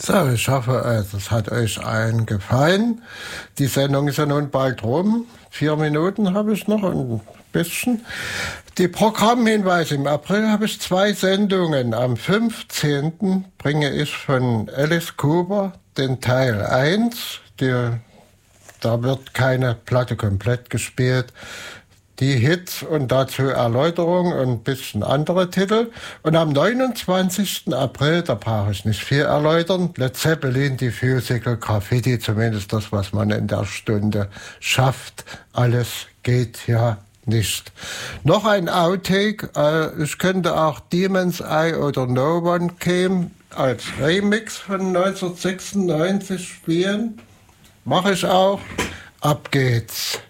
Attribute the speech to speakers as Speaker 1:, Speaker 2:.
Speaker 1: So, ich hoffe, es hat euch allen gefallen. Die Sendung ist ja nun bald rum. 4 Minuten habe ich noch und ein bisschen. Die Programmhinweise: im April habe ich 2 Sendungen. Am 15. bringe ich von Alice Cooper den Teil 1. Da wird keine Platte komplett gespielt. Die Hits und dazu Erläuterungen und ein bisschen andere Titel. Und am 29. April, da brauche ich nicht viel erläutern, Led Zeppelin, die Physical Graffiti, zumindest das, was man in der Stunde schafft. Alles geht ja nicht. Noch ein Outtake, ich könnte auch Demon's Eye oder No One Came als Remix von 1996 spielen. Mache ich auch. Ab geht's.